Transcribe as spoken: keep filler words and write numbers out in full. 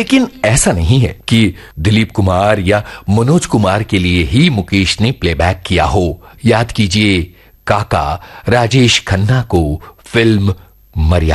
लेकिन ऐसा नहीं है कि दिलीप कुमार या मनोज कुमार के लिए ही मुकेश ने प्लेबैक किया हो। याद कीजिए काका राजेश खन्ना को फिल्म मर्यादा